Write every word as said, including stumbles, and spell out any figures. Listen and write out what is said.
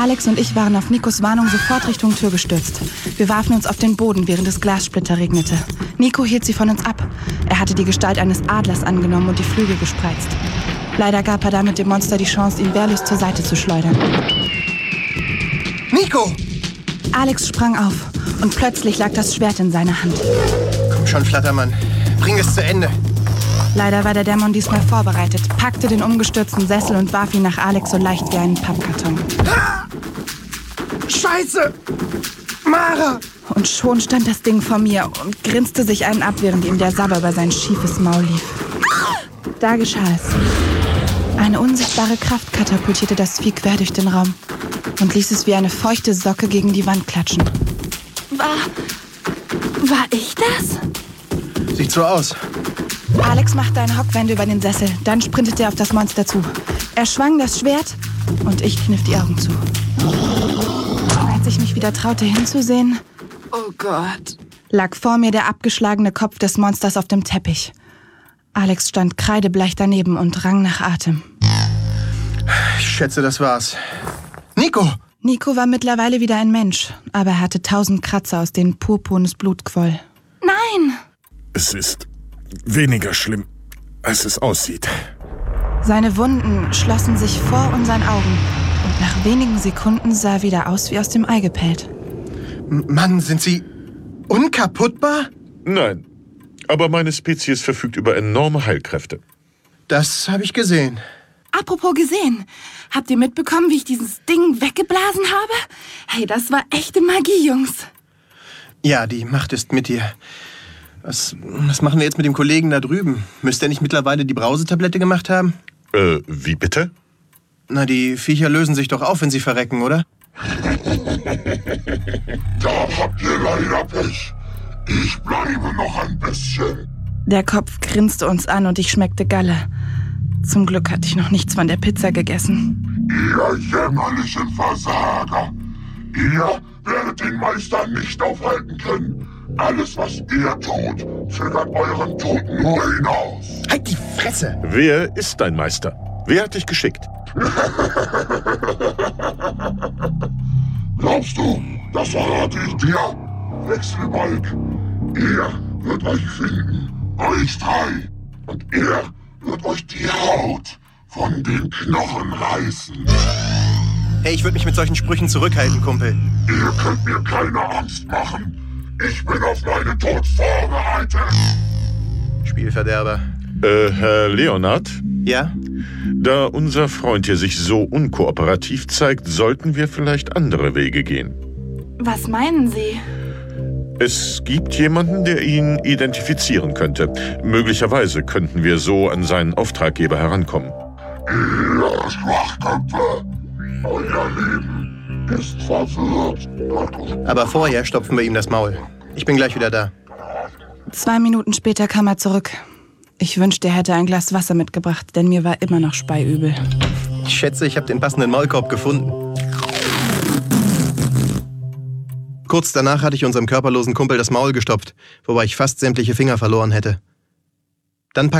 Alex und ich waren auf Nikos Warnung sofort Richtung Tür gestürzt. Wir warfen uns auf den Boden, während es Glassplitter regnete. Nico hielt sie von uns ab. Er hatte die Gestalt eines Adlers angenommen und die Flügel gespreizt. Leider gab er damit dem Monster die Chance, ihn wehrlos zur Seite zu schleudern. Nico! Alex sprang auf und plötzlich lag das Schwert in seiner Hand. Komm schon, Flattermann. Bring es zu Ende. Leider war der Dämon diesmal vorbereitet, packte den umgestürzten Sessel und warf ihn nach Alex so leicht wie einen Pappkarton. Ah! Scheiße! Mara! Und schon stand das Ding vor mir und grinste sich einen ab, während ihm der Sabber über sein schiefes Maul lief. Da geschah es. Eine unsichtbare Kraft katapultierte das Vieh quer durch den Raum und ließ es wie eine feuchte Socke gegen die Wand klatschen. War... war ich das? Sieht so aus. Alex machte eine Hockwende über den Sessel, dann sprintete er auf das Monster zu. Er schwang das Schwert und ich kniff die Augen zu. Als ich mich wieder traute hinzusehen, oh Gott, lag vor mir der abgeschlagene Kopf des Monsters auf dem Teppich. Alex stand kreidebleich daneben und rang nach Atem. Ich schätze, das war's. Nico! Nico war mittlerweile wieder ein Mensch, aber er hatte tausend Kratzer, aus denen purpurnes Blut quoll. Nein! Es ist weniger schlimm, als es aussieht. Seine Wunden schlossen sich vor unseren Augen und nach wenigen Sekunden sah er wieder aus wie aus dem Ei gepellt. Mann, sind Sie unkaputtbar? Nein, aber meine Spezies verfügt über enorme Heilkräfte. Das habe ich gesehen. Apropos gesehen, habt ihr mitbekommen, wie ich dieses Ding weggeblasen habe? Hey, das war echte Magie, Jungs. Ja, die Macht ist mit dir. Was, was machen wir jetzt mit dem Kollegen da drüben? Müsste er nicht mittlerweile die Brausetablette gemacht haben? Äh, wie bitte? Na, die Viecher lösen sich doch auf, wenn sie verrecken, oder? Da habt ihr leider Pech. Ich bleibe noch ein bisschen. Der Kopf grinste uns an und ich schmeckte Galle. Zum Glück hatte ich noch nichts von der Pizza gegessen. Ihr jämmerlichen Versager. Ihr werdet den Meister nicht aufhalten können. Alles, was ihr tut, zögert euren Tod nur hinaus. Halt die Fresse! Wer ist dein Meister? Wer hat dich geschickt? Glaubst du, das verrate ich dir? Wechselbalg, er wird euch finden, euch drei. Und er wird euch die Haut von den Knochen reißen. Hey, ich würde mich mit solchen Sprüchen zurückhalten, Kumpel. Ihr könnt mir keine Angst machen. Ich bin auf meinen Tod vorbereitet. Spielverderber. Äh, Herr Leonard? Ja? Da unser Freund hier sich so unkooperativ zeigt, sollten wir vielleicht andere Wege gehen. Was meinen Sie? Es gibt jemanden, der ihn identifizieren könnte. Möglicherweise könnten wir so an seinen Auftraggeber herankommen. Ihr Schwachköpfe, euer Leben ist verwirrt. Aber vorher stopfen wir ihm das Maul. Ich bin gleich wieder da. Zwei Minuten später kam er zurück. Ich wünschte, er hätte ein Glas Wasser mitgebracht, denn mir war immer noch speiübel. Ich schätze, ich habe den passenden Maulkorb gefunden. Kurz danach hatte ich unserem körperlosen Kumpel das Maul gestopft, wobei ich fast sämtliche Finger verloren hätte. Dann